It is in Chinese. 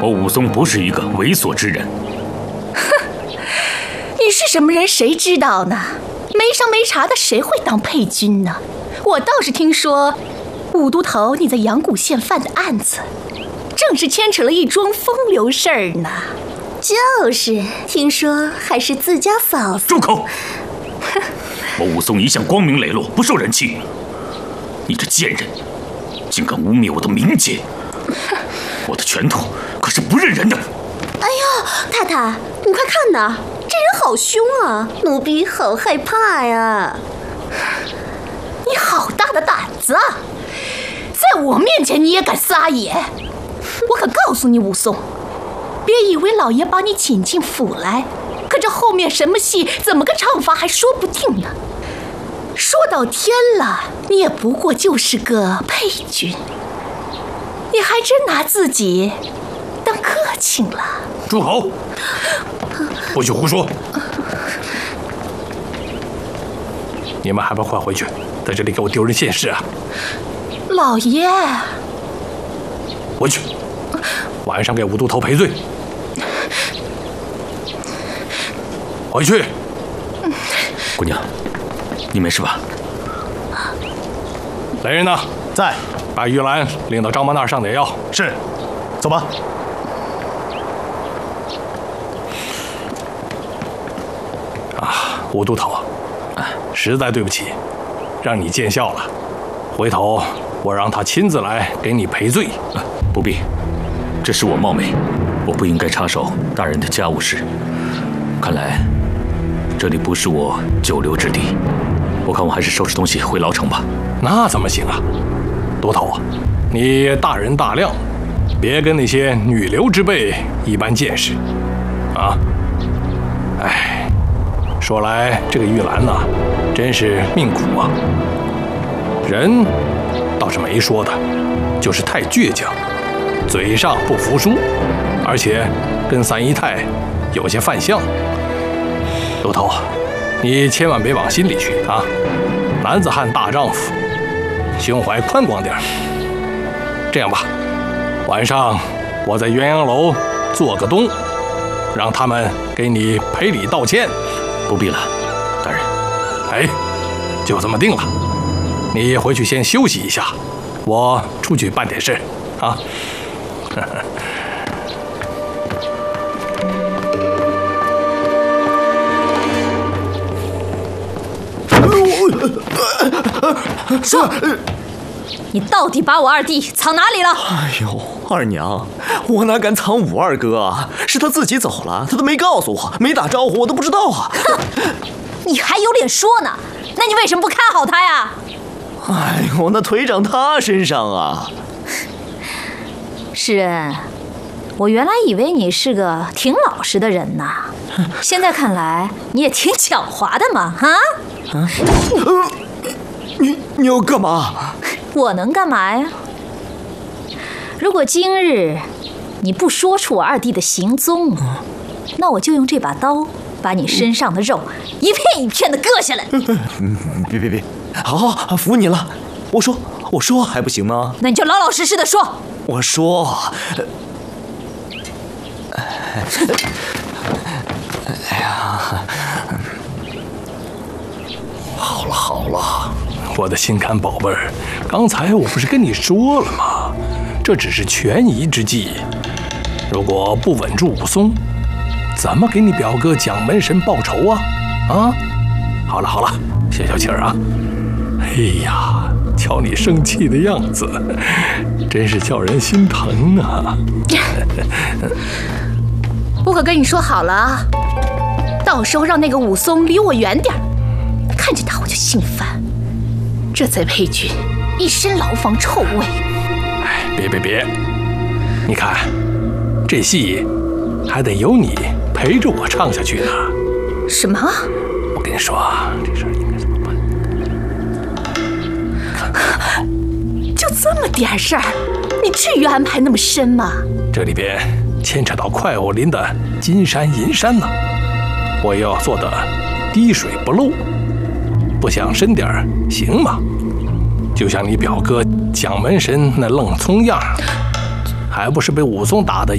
我武松不是一个猥琐之人。 哼，你是什么人，谁知道呢？没商没茶的，谁会当配军呢？我倒是听说，武都头你在阳谷县犯的案子，正是牵扯了一桩风流事儿呢。 就是听说还是自家嫂子。 住口！我武松一向光明磊落，不受人欺。你这贱人，竟敢污蔑我的名节！我的拳头可是不认人的。 哎呦，太太，你快看呐，这人好凶啊，奴婢好害怕呀！ 你好大的胆子啊！在我面前你也敢撒野！我可告诉你，武松，别以为老爷把你请进府来，可这后面什么戏，怎么个唱法还说不定呢。说到天了，你也不过就是个配军，你还真拿自己当客卿了。 住口！不许胡说！你们还不快回去，在这里给我丢人现世啊！ 老爷， 回去，晚上给武都头赔罪。回去。 姑娘，你没事吧？ 来人呐， 在。 把玉兰领到张妈那儿上点药。 是，走吧。 武都头，实在对不起，让你见笑了。回头我让他亲自来给你赔罪。 不必，这是我冒昧，我不应该插手大人的家务事。看来这里不是我久留之地，我看我还是收拾东西回牢城吧。 那怎么行啊，都头啊，你大人大量，别跟那些女流之辈一般见识啊！哎，说来这个玉兰呐，真是命苦啊。人倒是没说的，就是太倔强，嘴上不服输，而且跟三姨太有些犯相。都头，你千万别往心里去啊！男子汉大丈夫，胸怀宽广点。这样吧，晚上我在鸳鸯楼做个东，让他们给你赔礼道歉。 不必了，大人。 哎，就这么定了。你回去先休息一下，我出去办点事啊。 说，你到底把我二弟藏哪里了？ 哎呦，二娘，我哪敢藏武二哥啊？是他自己走了，他都没告诉我，没打招呼，我都不知道啊。 你还有脸说呢？那你为什么不看好他呀？ 哎呦，那腿长他身上啊！ 世恩，我原来以为你是个挺老实的人呐，现在看来你也挺狡猾的嘛，啊？ 你要干嘛？ 我能干嘛呀？如果今日你不说出我二弟的行踪，那我就用这把刀把你身上的肉一片一片的割下来。 别，好，服你了。我说还不行吗？ 那你就老老实实的说。 我说，哎呀，好了， 我的心肝宝贝儿，刚才我不是跟你说了吗？这只是权宜之计，如果不稳住武松，怎么给你表哥蒋门神报仇啊？啊，好了，消消气儿啊！哎呀，瞧你生气的样子，真是叫人心疼啊！ 我可跟你说好了啊，到时候让那个武松离我远点儿，看见他我就心烦。这贼配军一身牢房臭味。 哎，别，你看这戏还得由你陪着我唱下去呢。 什么？ 我跟你说，这事儿应该怎么办？ 就这么点事儿，你至于安排那么深吗？ 这里边牵扯到快活林的金山银山呢，我要做的滴水不漏，不想深点儿行吗？就像你表哥蒋门神那愣葱样，还不是被武松打得